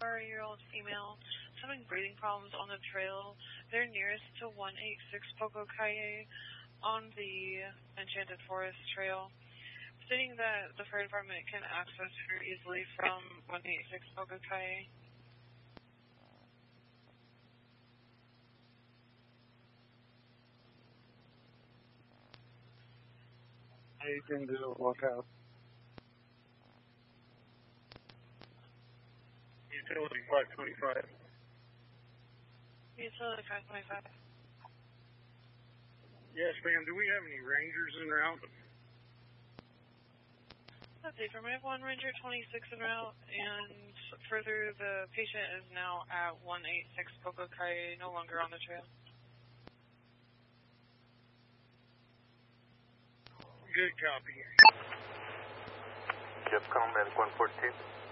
24-year-old female having breathing problems on the trail. They're nearest to 186 Poco Calle on the Enchanted Forest Trail, stating that the fire department can access her easily from 186 Poco Calle. You can do a walkout. Utility 525. Utility 525. Yes, ma'am. Do we have any Rangers en route? Let's see, from I have one Ranger 26 en route, and further, the patient is now at 186 Poco Calle, no longer on the trail. Good copy. Capcom Medic 114.